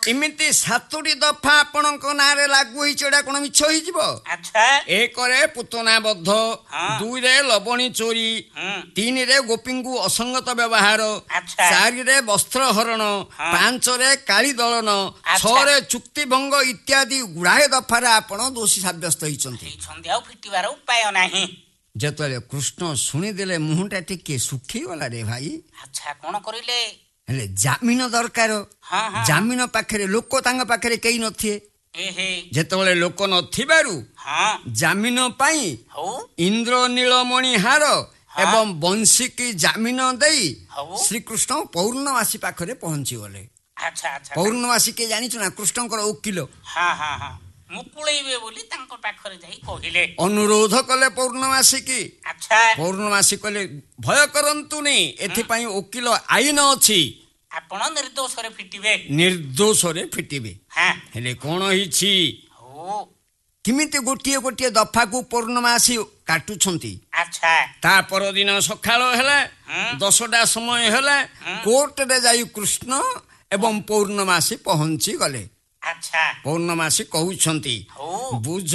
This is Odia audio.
ଏମିତି 7ଟି ଦଫା ଆପଣଙ୍କ ନାଁରେ ଲାଗୁ ହେଇଛି, ଏଇଟା କଣ ମିଛ ହେଇଯିବ? ଆଚ୍ଛା 1ରେ ପୁତନା ବଧ, 2ରେ ଲବଣୀ ଚୋରି, 3ରେ ଗୋପୀଙ୍କୁ ଅସଙ୍ଗତ ବ୍ୟବହାର, ଆଚ୍ଛା 4ରେ ବସ୍ତ୍ର ହରଣ, 5ରେ କାଳି ଦଳନ, 6ରେ ଚୁକ୍ତି ଭଙ୍ଗ ଇତ୍ୟାଦି ଗୁଡ଼ାଏ ଦଫାରେ ଆପଣ ଦୋଷୀ ସାବ୍ୟସ୍ତ ହେଇଛନ୍ତି। ହେଇଛନ୍ତି, ଆଉ ଫିଟିବାର ଉପାୟ ନାହିଁ। ଯେତେବେଳେ କୃଷ୍ଣ ଶୁଣିଦେଲେ ମୁହଁଟା ଟିକେ ଶୁଖିଗଲା ରେ ଭାଇ। ଆଚ୍ଛା କଣ କରିଲେ? ହେଲେ ଜାମିନ ଦରକାର। ଜାମିନ ପାଖରେ ଲୋକ ତାଙ୍କ ପାଖରେ କେହି ନଥିବେ। ଯେତେବେଳେ ଲୋକ ନଥିବାରୁ ଜାମିନ ପାଇଁ ଇନ୍ଦ୍ର ନୀଳମଣି ହାର ଏବଂ ବଂଶୀକି ଜାମିନ ଦେଇ ଶ୍ରୀକୃଷ୍ଣ ପୌର୍ଣ୍ଣମାସୀ ପାଖରେ ପହଞ୍ଚିଗଲେ। ପୌର୍ଣ୍ଣମାସୀ କିଏ ଜାଣିଛୁ ନା? କୃଷ୍ଣଙ୍କର ଓକିଲ। ମୁକୁଳେଇବେ ବୋଲି ତାଙ୍କ ପାଖରେ ଯାଇ କହିଲେ, ଅନୁରୋଧ କଲେ ପୌର୍ଣ୍ଣମାସୀ କି। ପୌର୍ଣ୍ଣମାସୀ କହିଲେ ଭୟ କରନ୍ତୁନି, ଏଥିପାଇଁ ଓକିଲ ଆଇନ ଅଛି, ଆପଣ ନିର୍ଦ୍ଦୋଷରେ ଫିଟିବେ। ନିର୍ଦ୍ଦୋଷରେ ଫିଟିବେ। ହେଲେ କଣ ହେଇଛି? କେମିତି ଗୋଟିଏ ଗୋଟିଏ ଦଫାକୁ ପୌର୍ଣ୍ଣମାସୀ କାଟୁଛନ୍ତି। ତା ପରଦିନ ସକାଳ ହେଲା, 10ଟା ସମୟ ହେଲା, କୋର୍ଟରେ ଯାଇ କୃଷ୍ଣ ଏବଂ ପୌର୍ଣ୍ଣମାସୀ ପହଞ୍ଚି ଗଲେ। ପୌର୍ଣ୍ଣମାସୀ କହୁଛନ୍ତି, ବୁଝ